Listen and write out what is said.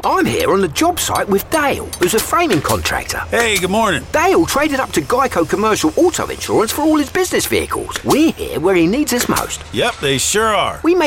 I'm here on the job site with Dale, who's a framing contractor. Hey, good morning. Dale traded up to Geico Commercial Auto Insurance for all his business vehicles. We're here where he needs us most. Yep, they sure are. We